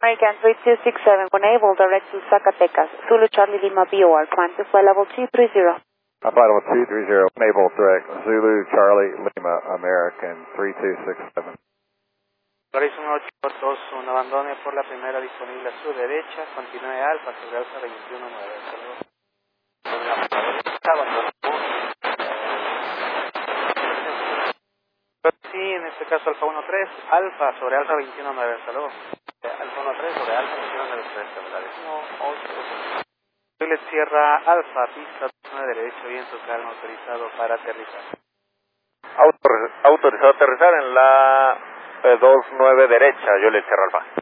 American 3267, when able, direct to Zacatecas. Zulu Charlie Lima BOR, climb to flight level 230. Flight level 230, enable direct, Zulu Charlie Lima American 3267. Horizon 842, un abandone por la primera disponible a su derecha, continúe Alfa sobre Alfa 219. Sí, en este caso Alfa 13, Alfa sobre Alfa 219, hasta luego. Alfa 13 sobre Alfa 219, hasta luego. Sierra Alfa, pista 9 derecho, viento calma, autorizado para aterrizar. Autorizado a aterrizar en la 29 derecha, yo le Sierra Alfa.